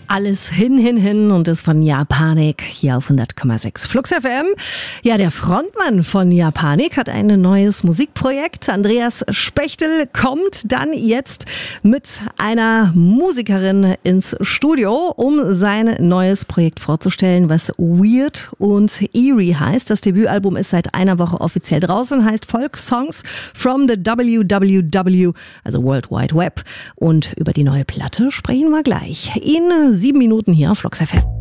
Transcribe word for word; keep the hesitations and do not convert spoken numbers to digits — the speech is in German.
Alles hin, hin, hin und ist von Japanik hier auf hundert Komma sechs Flux F M. Ja, der Frontmann von Japanik hat ein neues Musikprojekt. Andreas Spechtel kommt dann jetzt mit einer Musikerin ins Studio, um sein neues Projekt vorzustellen, was Weird und Eerie heißt. Das Debütalbum ist seit einer Woche offiziell draußen, heißt Folk Songs from the W W W, also World Wide Web. Und über die neue Platte sprechen wir gleich. In sieben Minuten hier auf Flux F M.